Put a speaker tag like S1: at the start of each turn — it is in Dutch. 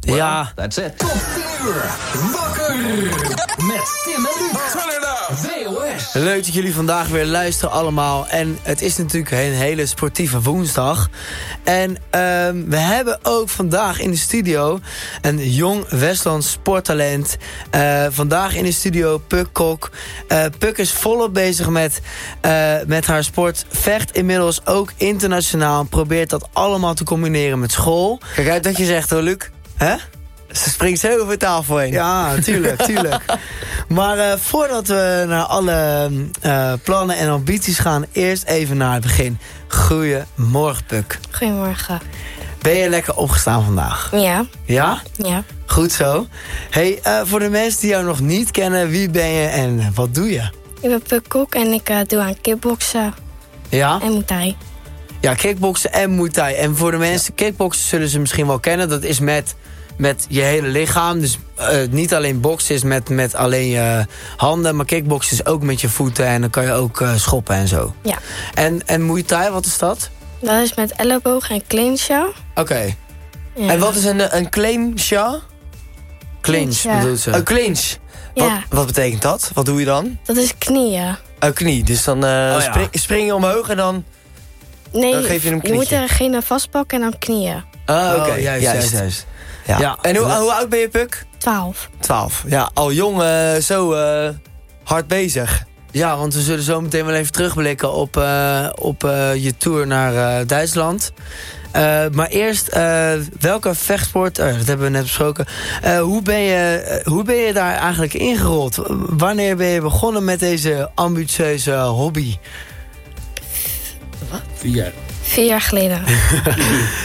S1: Well,
S2: Ja.
S1: That's it.
S3: Tot 10 uur. Wakker. Met Tim en Luc. VOS.
S2: Leuk dat jullie vandaag weer luisteren allemaal. En het is natuurlijk een hele sportieve woensdag. En we hebben ook vandaag in de studio een jong Westlands sporttalent. Vandaag in de studio Puk Kok. Puk is volop bezig met haar sport. Vecht inmiddels ook internationaal. Probeert dat allemaal te combineren met school.
S4: Kijk uit dat je zegt hoor, Luc.
S2: Hè?
S4: Ze springt zo over tafel heen.
S2: Ja, tuurlijk. Maar voordat we naar alle plannen en ambities gaan, eerst even naar het begin. Goedemorgen, Puk.
S5: Goedemorgen.
S2: Ben je lekker opgestaan vandaag?
S5: Ja.
S2: Ja?
S5: Ja.
S2: Goed zo. Hey, voor de mensen die jou nog niet kennen, wie ben je en wat doe je?
S5: Ik ben Puk Kok en ik doe aan kickboksen
S2: Ja?
S5: en Muay Thai.
S2: Ja, kickboksen en Muay Thai. En voor de mensen, kickboksen zullen ze misschien wel kennen. Dat is met je hele lichaam. Dus niet alleen boksen is met alleen je handen. Maar kickboksen is ook met je voeten. En dan kan je ook schoppen en zo.
S5: Ja.
S2: En Muay Thai, wat is dat?
S5: Dat is met elleboog en clinchen.
S2: Oké.
S5: Ja.
S4: En wat is een claim shot?
S2: Clinch
S5: Ja.
S2: bedoelt ze.
S4: Een clinch.
S5: Ja.
S4: Wat betekent dat? Wat doe je dan?
S5: Dat is knieën.
S4: Een knie. Dus dan
S2: ja.
S4: spring je omhoog en dan...
S5: Nee,
S4: Dan geef je hem
S5: je moet
S4: knietje.
S5: degene vastpakken en dan knieën.
S4: Oké,
S2: juist.
S4: Ja.
S2: Ja.
S4: En hoe oud ben je, Puk?
S5: 12.
S4: 12. Ja, al jong, zo hard bezig.
S2: Ja, want we zullen zo meteen wel even terugblikken op je tour naar Duitsland. Maar eerst, welke vechtsport, dat hebben we net besproken. Hoe ben je daar eigenlijk ingerold? Wanneer ben je begonnen met deze ambitieuze hobby?
S1: 4 jaar.
S5: 4 jaar geleden.